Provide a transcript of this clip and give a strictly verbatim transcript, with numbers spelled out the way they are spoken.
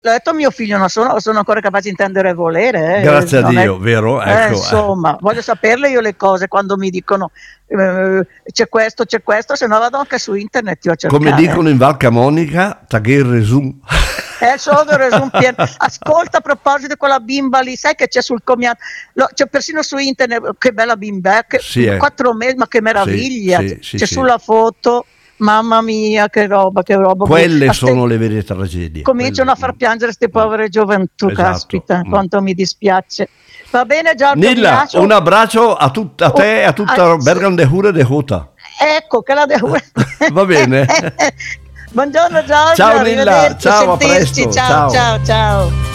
L'ho detto a mio figlio, non sono, sono ancora capace di intendere e volere. Eh. Grazie a Non Dio, è, vero? eh, Ecco. insomma, voglio saperle io le cose quando mi dicono eh, c'è questo, c'è questo, se no vado anche su internet io a cercare. Come dicono in Val Camonica, tagher resum. È solo un pieno. Ascolta, a proposito di quella bimba lì, sai che c'è sul commiato, lo, c'è persino su internet, che bella bimba, che, Sì, eh. quattro mesi, ma che meraviglia, Sì, sì, c'è sì, sulla foto. Mamma mia, che roba, che roba. Quelle Aste- sono le vere tragedie. Cominciano Quelle- a far piangere queste povere gioventù, Esatto. caspita, Mm. quanto mi dispiace. Va bene Giorgio, vi Nilla, lascio. un abbraccio a, tut- a te e a tutta Oh, ah, Bergam de Hure de Hota. Ecco, che la devo... Va bene. Buongiorno Giorgio, Ciao, Nilla, arrivederci, ciao, a sentirci, presto, ciao, ciao. ciao, ciao.